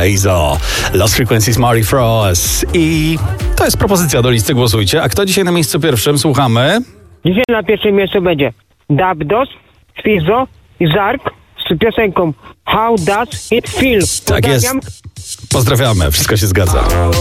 Eizo, Lost Frequencies, Mari Frost i to jest propozycja do listy Głosujcie. A kto dzisiaj na miejscu pierwszym? Słuchamy. Dzisiaj na pierwszym miejscu będzie Dabdos, Fizo i Zark z piosenką How Does It Feel. Tak jest. Pozdrawiamy, wszystko się zgadza.